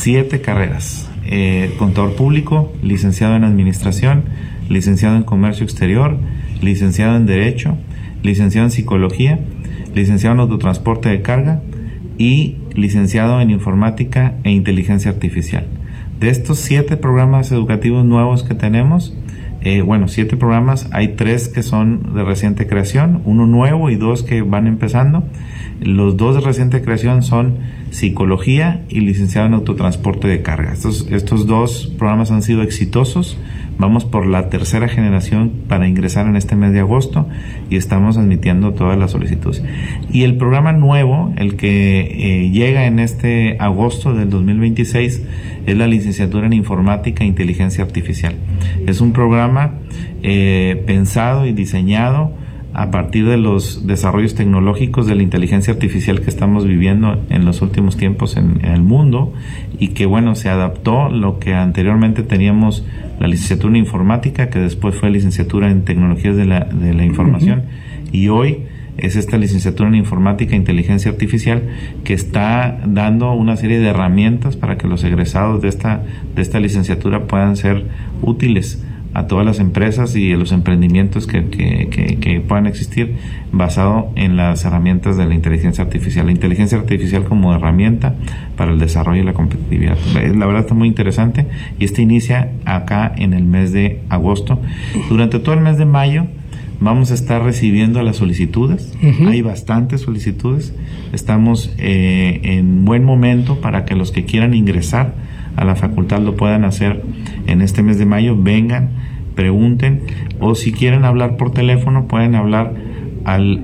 7 carreras. Contador público, licenciado en administración, licenciado en comercio exterior, licenciado en derecho, licenciado en psicología, licenciado en autotransporte de carga y licenciado en informática e inteligencia artificial. De estos 7 programas educativos nuevos que tenemos, 7 programas, hay 3 que son de reciente creación, 1 nuevo y 2 que van empezando. Los 2 de reciente creación son psicología y licenciado en autotransporte de carga. Estos 2 programas han sido exitosos. Vamos por la 3ª generación para ingresar en este mes de agosto y estamos admitiendo todas las solicitudes. Y el programa nuevo, el que llega en este agosto del 2026, es la licenciatura en informática e inteligencia artificial. Es un programa pensado y diseñado a partir de los desarrollos tecnológicos de la inteligencia artificial que estamos viviendo en los últimos tiempos en el mundo, y que se adaptó lo que anteriormente teníamos la licenciatura en informática, que después fue licenciatura en tecnologías de la información, y hoy es esta licenciatura en informática e inteligencia artificial, que está dando una serie de herramientas para que los egresados de esta licenciatura puedan ser útiles a todas las empresas y a los emprendimientos que puedan existir, basado en las herramientas de la inteligencia artificial. La inteligencia artificial como herramienta para el desarrollo y la competitividad. La verdad está muy interesante, y inicia acá en el mes de agosto. Durante todo el mes de mayo vamos a estar recibiendo las solicitudes. Hay bastantes solicitudes. Estamos en buen momento para que los que quieran ingresar a la facultad lo puedan hacer en este mes de mayo. Vengan, pregunten, o si quieren hablar por teléfono pueden hablar al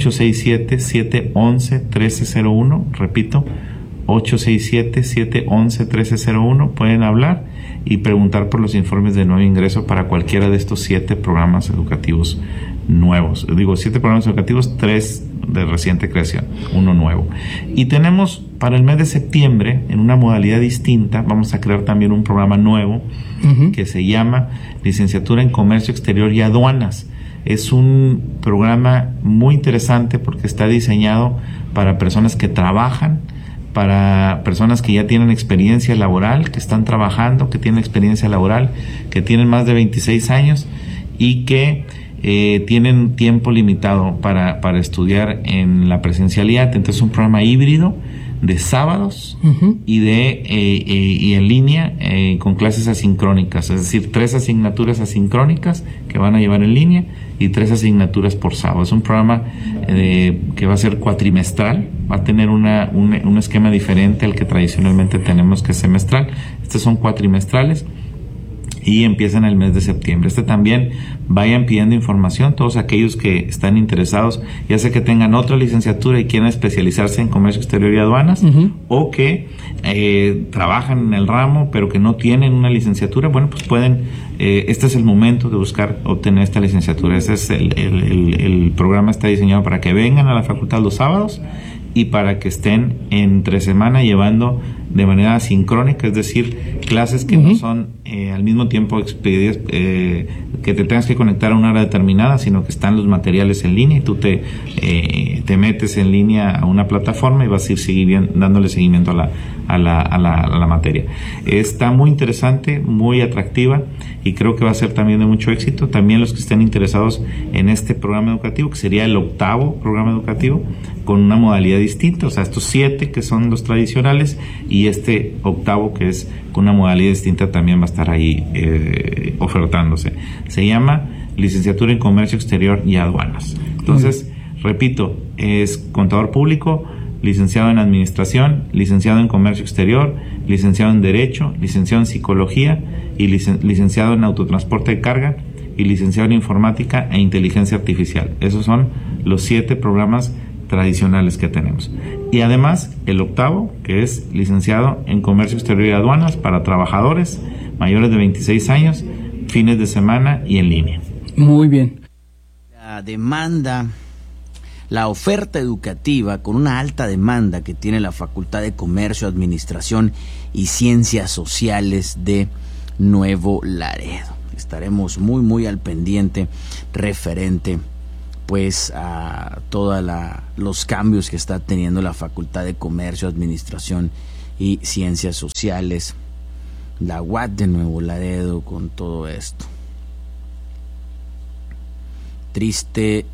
867-711-1301. Repito, 867-711-1301. Pueden hablar y preguntar por los informes de nuevo ingreso para cualquiera de estos 7 programas educativos nuevos. 7 programas educativos, 3 de reciente creación, 1 nuevo. Y tenemos para el mes de septiembre, en una modalidad distinta, vamos a crear también un programa nuevo que se llama Licenciatura en Comercio Exterior y Aduanas. Es un programa muy interesante porque está diseñado para personas que trabajan, para personas que ya tienen experiencia laboral, que están trabajando, que tienen experiencia laboral, que tienen más de 26 años y que tienen tiempo limitado para estudiar en la presencialidad. Entonces es un programa híbrido de sábados y en línea, con clases asincrónicas, es decir, 3 asignaturas asincrónicas que van a llevar en línea y 3 asignaturas por sábado. Es un programa que va a ser cuatrimestral, va a tener un esquema diferente al que tradicionalmente tenemos, que es semestral. Estos son cuatrimestrales y empiezan el mes de septiembre. También vayan pidiendo información, todos aquellos que están interesados, ya sea que tengan otra licenciatura y quieran especializarse en comercio exterior y aduanas, o que trabajan en el ramo pero que no tienen una licenciatura. Pues pueden, este es el momento de buscar obtener esta licenciatura. Este es el programa está diseñado para que vengan a la facultad los sábados y para que estén entre semana llevando de manera asincrónica, es decir, clases que no son al mismo tiempo expedidas, que te tengas que conectar a una hora determinada, sino que están los materiales en línea y tú te metes en línea a una plataforma y vas a ir dándole seguimiento a la materia. Está muy interesante, muy atractiva, y creo que va a ser también de mucho éxito. También los que estén interesados en este programa educativo, que sería el 8º programa educativo, con una modalidad distinta, o sea, estos 7 que son los tradicionales y este 8º que es con una modalidad distinta también va a estar ahí ofertándose. Se llama Licenciatura en Comercio Exterior y Aduanas. Entonces, repito, es contador público, licenciado en administración, licenciado en comercio exterior, licenciado en derecho, licenciado en psicología y licenciado en autotransporte de carga y licenciado en informática e inteligencia artificial. Esos son los 7 programas tradicionales que tenemos. Y además el 8º, que es licenciado en comercio exterior y aduanas para trabajadores mayores de 26 años, fines de semana y en línea. Muy bien. La demanda, la oferta educativa con una alta demanda que tiene la Facultad de Comercio, Administración y Ciencias Sociales de Nuevo Laredo. Estaremos muy al pendiente referente pues a todos los cambios que está teniendo la Facultad de Comercio, Administración y Ciencias Sociales, la UAT de Nuevo Laredo, con todo esto. Tristemente,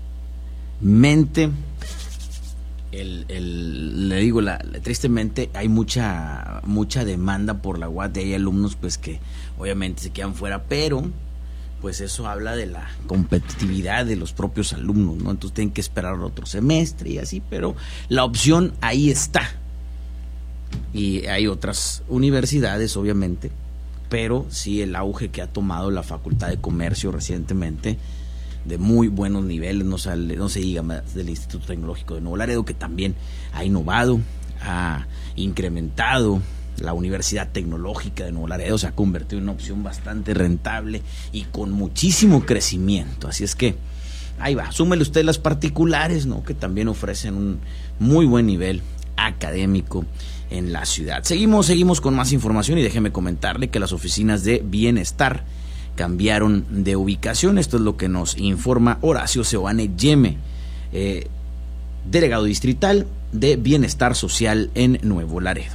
tristemente hay mucha demanda por la UAT, hay alumnos pues que obviamente se quedan fuera, pero pues eso habla de la competitividad de los propios alumnos, ¿no? Entonces tienen que esperar otro semestre y así, pero la opción ahí está. Y hay otras universidades, obviamente, pero sí el auge que ha tomado la Facultad de Comercio recientemente, de muy buenos niveles, no se diga más del Instituto Tecnológico de Nuevo Laredo, que también ha innovado, ha incrementado. La Universidad Tecnológica de Nuevo Laredo se ha convertido en una opción bastante rentable y con muchísimo crecimiento. Así es que ahí va, súmele usted las particulares, ¿no?, que también ofrecen un muy buen nivel académico en la ciudad. Seguimos con más información y déjeme comentarle que las oficinas de bienestar cambiaron de ubicación. Esto es lo que nos informa Horacio Seoane Yeme, delegado distrital de Bienestar Social en Nuevo Laredo.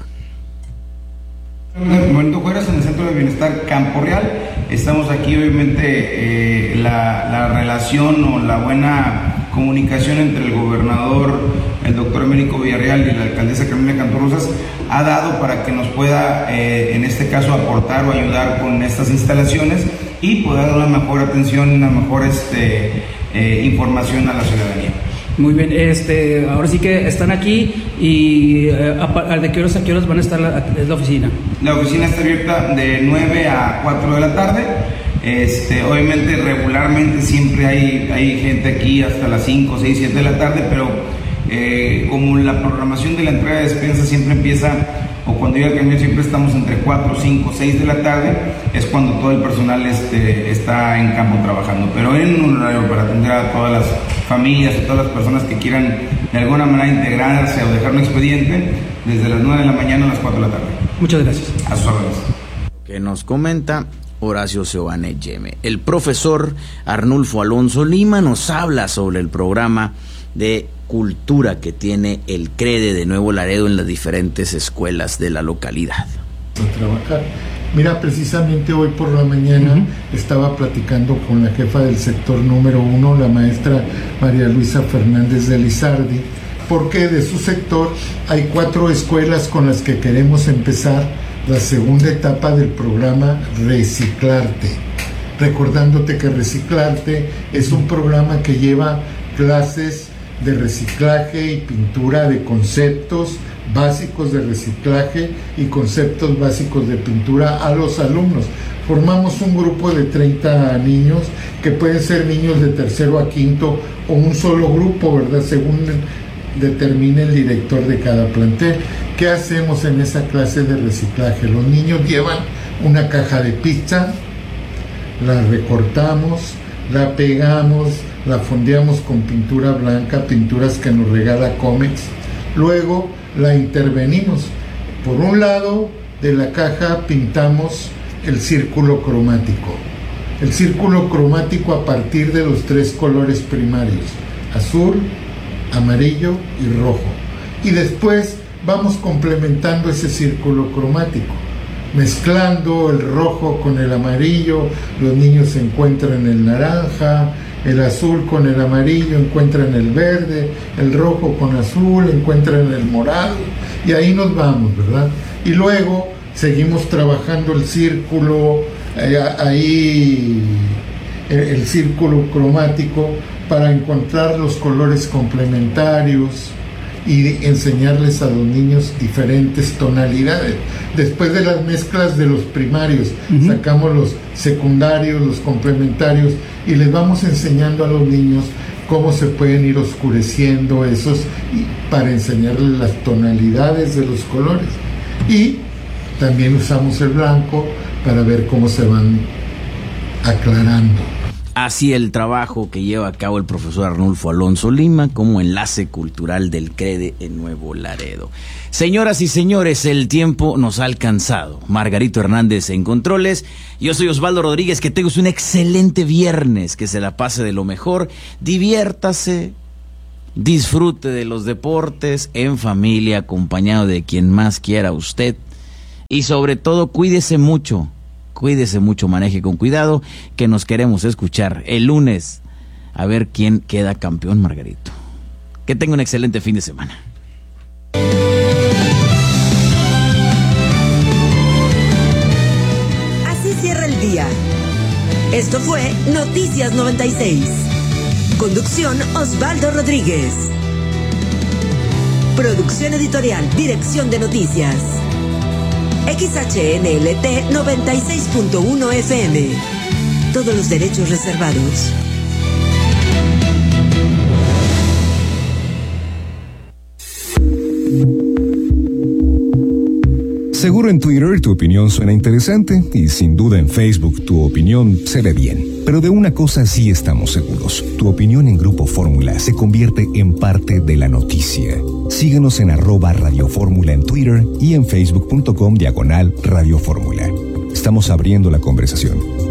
Benito Juárez, en el Centro de Bienestar Campo Real. Estamos aquí, obviamente, la relación o la buena comunicación entre el gobernador, el doctor Américo Villarreal, y la alcaldesa Carmela Cantorrosas ha dado para que nos pueda, en este caso, aportar o ayudar con estas instalaciones y poder dar una mejor atención, una mejor información a la ciudadanía. Muy bien, ahora sí que están aquí y ¿de qué horas a qué horas van a estar la oficina? La oficina está abierta de 9 a 4 de la tarde. Obviamente regularmente siempre hay gente aquí hasta las 5, 6, 7 de la tarde, pero como la programación de la entrega de despensa siempre empieza, o cuando llega el camión siempre estamos entre 4, 5, 6 de la tarde, es cuando todo el personal está en campo trabajando, pero en un horario para atender a todas las familias y todas las personas que quieran de alguna manera integrarse o dejar un expediente, desde las 9 de la mañana a las 4 de la tarde. Muchas gracias. A sus órdenes. Que nos comenta Horacio Seoane Yeme. El profesor Arnulfo Alonso Lima nos habla sobre el programa de cultura que tiene el CREDE de Nuevo Laredo en las diferentes escuelas de la localidad. A trabajar. Mira, precisamente hoy por la mañana estaba platicando con la jefa del sector número 1, la maestra María Luisa Fernández de Lizardi, porque de su sector hay 4 escuelas con las que queremos empezar la segunda etapa del programa Reciclarte. Recordándote que Reciclarte es un programa que lleva clases de reciclaje y pintura de conceptos básicos de reciclaje y conceptos básicos de pintura a los alumnos. Formamos un grupo de 30 niños que pueden ser niños de tercero a quinto o un solo grupo, ¿verdad?, según determine el director de cada plantel. ¿Qué hacemos en esa clase de reciclaje? Los niños llevan una caja de pizza, la recortamos, la pegamos, la fondeamos con pintura blanca, pinturas que nos regala Comex. Luego la intervenimos. Por un lado de la caja pintamos el círculo cromático. El círculo cromático a partir de los 3 colores primarios: azul, amarillo y rojo. Y después vamos complementando ese círculo cromático, mezclando el rojo con el amarillo. Los niños encuentran el naranja, el azul con el amarillo encuentran el verde, el rojo con azul encuentran el morado, y ahí nos vamos, ¿verdad? Y luego seguimos trabajando el círculo, el círculo cromático, para encontrar los colores complementarios y enseñarles a los niños diferentes tonalidades. Después de las mezclas de los primarios, sacamos los secundarios, los complementarios, y les vamos enseñando a los niños cómo se pueden ir oscureciendo esos, para enseñarles las tonalidades de los colores. Y también usamos el blanco para ver cómo se van aclarando. Así el trabajo que lleva a cabo el profesor Arnulfo Alonso Lima como enlace cultural del CREDE en Nuevo Laredo. Señoras y señores, el tiempo nos ha alcanzado. Margarito Hernández en controles. Yo soy Osvaldo Rodríguez. Que tengas un excelente viernes, que se la pase de lo mejor. Diviértase disfrute de los deportes en familia, acompañado de quien más quiera usted. Y sobre todo, cuídese mucho, maneje con cuidado, que nos queremos escuchar el lunes a ver quién queda campeón, Margarito. Que tenga un excelente fin de semana. Así cierra el día. Esto fue Noticias 96. Conducción Osvaldo Rodríguez. Producción editorial, dirección de noticias. XHNLT 96.1 FM. Todos los derechos reservados. Seguro en Twitter tu opinión suena interesante y sin duda en Facebook tu opinión se ve bien. Pero de una cosa sí estamos seguros. Tu opinión en Grupo Fórmula se convierte en parte de la noticia. Síguenos en @Radio Fórmula en Twitter y en facebook.com/Radio Fórmula. Estamos abriendo la conversación.